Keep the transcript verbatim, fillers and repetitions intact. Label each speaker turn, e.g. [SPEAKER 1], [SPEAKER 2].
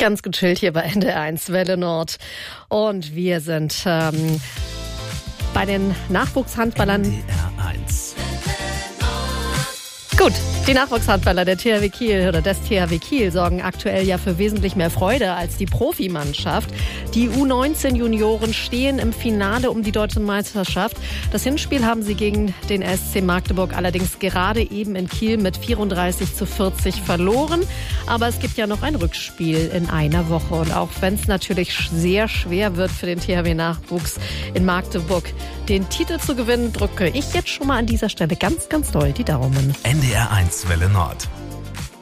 [SPEAKER 1] Ganz gechillt hier bei N D R eins Welle Nord. Und wir sind ähm, bei den Nachwuchshandballern.
[SPEAKER 2] N D R eins.
[SPEAKER 1] Gut, die Nachwuchshandballer der T H W Kiel oder des T H W Kiel sorgen aktuell ja für wesentlich mehr Freude als die Profimannschaft. Die U neunzehn Junioren stehen im Finale um die deutsche Meisterschaft. Das Hinspiel haben sie gegen den S C Magdeburg allerdings gerade eben in Kiel mit vierunddreißig zu vierzig verloren. Aber es gibt ja noch ein Rückspiel in einer Woche. Und auch wenn es natürlich sehr schwer wird für den T H W-Nachwuchs in Magdeburg, den Titel zu gewinnen, drücke ich jetzt schon mal an dieser Stelle ganz, ganz doll die Daumen.
[SPEAKER 2] N D R eins Welle Nord.